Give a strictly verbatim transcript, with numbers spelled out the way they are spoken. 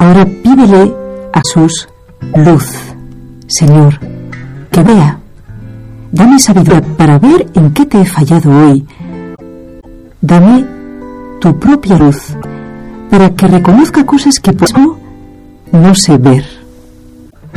Ahora pídele a Jesús luz, Señor, que vea. Dame sabiduría para ver en qué te he fallado hoy. Dame tu propia luz para que reconozca cosas que pues no, no sé ver.